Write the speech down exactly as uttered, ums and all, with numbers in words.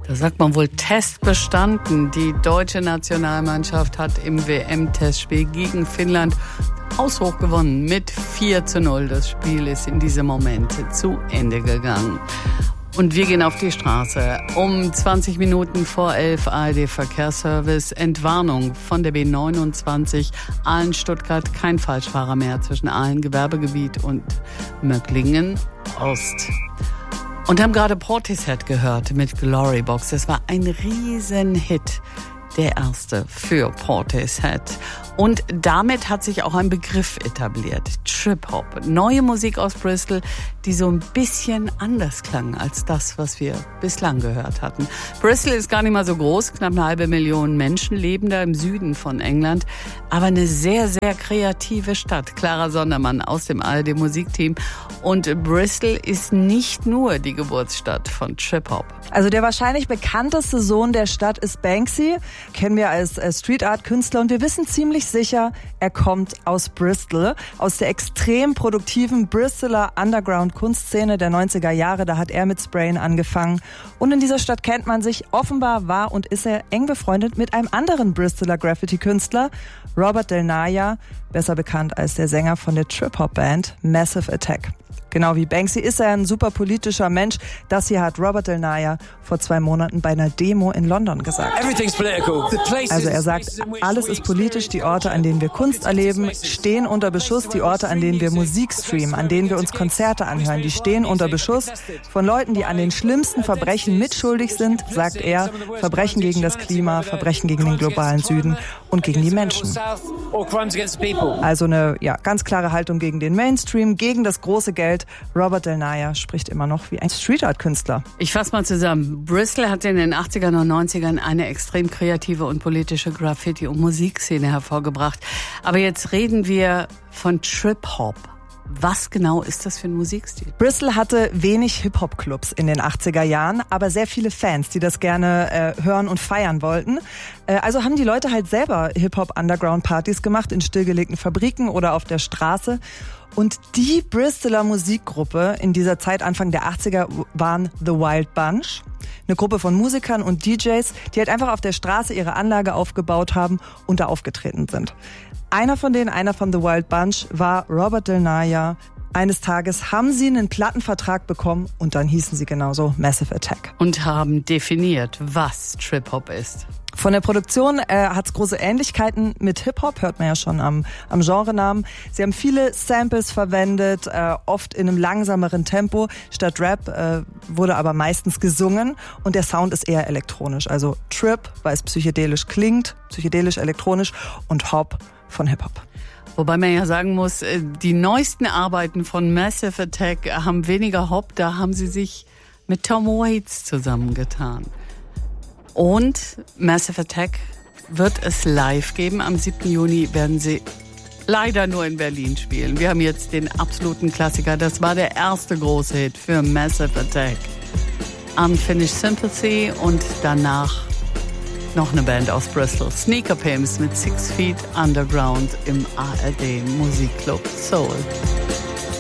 Da sagt man wohl Test bestanden. Die deutsche Nationalmannschaft hat im W M-Testspiel gegen Finnland haushoch gewonnen mit vier zu null. Das Spiel ist in diesem Moment zu Ende gegangen. Und wir gehen auf die Straße. Um zwanzig Minuten vor elf A R D-Verkehrsservice. Entwarnung von der B neunundzwanzig Aalen-Stuttgart. Kein Falschfahrer mehr zwischen Aalen-Gewerbegebiet und Möcklingen-Ost. Und haben gerade Portishead gehört mit Glorybox. Das war ein Riesenhit. Der erste für Portishead. Und damit hat sich auch ein Begriff etabliert. Trip-Hop. Neue Musik aus Bristol, die so ein bisschen anders klang als das, was wir bislang gehört hatten. Bristol ist gar nicht mal so groß. Knapp eine halbe Million Menschen leben da im Süden von England. Aber eine sehr, sehr kreative Stadt. Clara Sondermann aus dem A R D-Musikteam. Und Bristol ist nicht nur die Geburtsstadt von Trip-Hop. Also der wahrscheinlich bekannteste Sohn der Stadt ist Banksy. Kennen wir als Street-Art-Künstler. Und wir wissen ziemlich sicher, er kommt aus Bristol. Aus der extrem produktiven Bristoler Underground-Kunstszene der neunziger Jahre. Da hat er mit Sprayen angefangen. Und in dieser Stadt kennt man sich. Offenbar war und ist er eng befreundet mit einem anderen Bristoler Graffiti-Künstler, Robert Del Naya, besser bekannt als der Sänger von der Trip-Hop-Band Massive Attack. Genau wie Banksy ist er ein super politischer Mensch. Das hier hat Robert Del Naya vor zwei Monaten bei einer Demo in London gesagt. Also er sagt, alles ist politisch. Die Orte, an denen wir Kunst erleben, stehen unter Beschuss. Die Orte, an denen wir Musik streamen, an denen wir uns Konzerte anhören, die stehen unter Beschuss von Leuten, die an den schlimmsten Verbrechen mitschuldig sind, sagt er. Verbrechen gegen das Klima, Verbrechen gegen den globalen Süden und gegen die Menschen. Also eine ja, ganz klare Haltung gegen den Mainstream, gegen das große Geld. Robert Del Naya spricht immer noch wie ein Street-Art-Künstler. Ich fasse mal zusammen. Bristol hat in den achtzigern und neunzigern eine extrem kreative und politische Graffiti- und Musikszene hervorgebracht. Aber jetzt reden wir von Trip-Hop. Was genau ist das für ein Musikstil? Bristol hatte wenig Hip-Hop-Clubs in den achtziger Jahren, aber sehr viele Fans, die das gerne äh, hören und feiern wollten. Äh, also haben die Leute halt selber Hip-Hop-Underground-Partys gemacht in stillgelegten Fabriken oder auf der Straße. Und die Bristoler Musikgruppe in dieser Zeit, Anfang der achtziger, waren The Wild Bunch. Eine Gruppe von Musikern und D Js, die halt einfach auf der Straße ihre Anlage aufgebaut haben und da aufgetreten sind. Einer von denen, einer von The Wild Bunch, war Robert Del Naya. Eines Tages haben sie einen Plattenvertrag bekommen und dann hießen sie genauso Massive Attack. Und haben definiert, was Trip-Hop ist. Von der Produktion äh, hat es große Ähnlichkeiten mit Hip-Hop, hört man ja schon am, am Genrenamen. Sie haben viele Samples verwendet, äh, oft in einem langsameren Tempo. Statt Rap äh, wurde aber meistens gesungen und der Sound ist eher elektronisch. Also Trip, weil es psychedelisch klingt, psychedelisch-elektronisch und Hop von Hip-Hop. Wobei man ja sagen muss, die neuesten Arbeiten von Massive Attack haben weniger Hop, da haben sie sich mit Tom Waits zusammengetan. Und Massive Attack wird es live geben. Am siebten Juni werden sie leider nur in Berlin spielen. Wir haben jetzt den absoluten Klassiker. Das war der erste große Hit für Massive Attack. Unfinished Sympathy und danach noch eine Band aus Bristol. Sneaker Pimps mit Six Feet Underground im A R D Musikclub Soul.